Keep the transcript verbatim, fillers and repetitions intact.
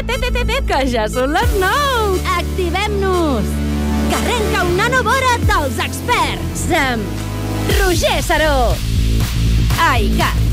ep, ep, ep, ep, ep, que ja són les nou! Activem-nos! Que arrenca una nova hora dels experts amb Roger Saró. Ai, Cat.